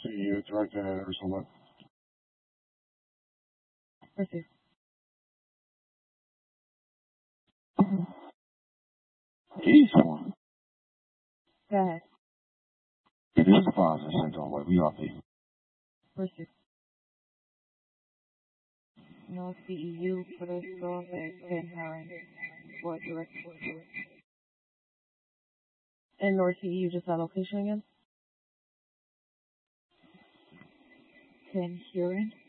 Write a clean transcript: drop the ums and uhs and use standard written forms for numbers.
CEU Director Ursula. Proceed. Each one. Go ahead. It is a positive symptom what we are people. Proceed. No CEU for the store and Heron. What direction? And North CEU, just that location again? 10 Huron.